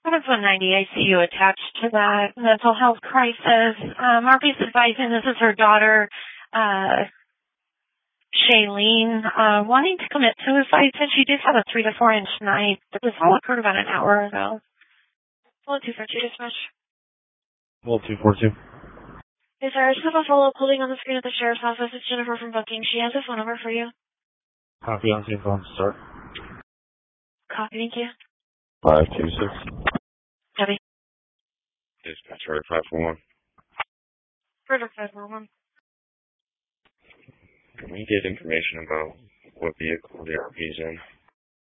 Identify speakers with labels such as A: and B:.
A: 190 ICU attached to that mental health crisis. RB's advising this is her daughter, Shailene, wanting to commit suicide since she did have a 3 to 4 inch knife, but this all occurred about an hour ago. 242 dispatch.
B: 242.
A: Hey, sir, I just have a follow-up holding on the screen at the sheriff's office. It's Jennifer from booking. She has a phone number for you.
B: Copy on same phone, start.
A: Copy, thank you.
B: 526.
A: Copy.
B: Dispatch, right, 541.
A: Further 511.
B: Can we get information about what vehicle the RV's in?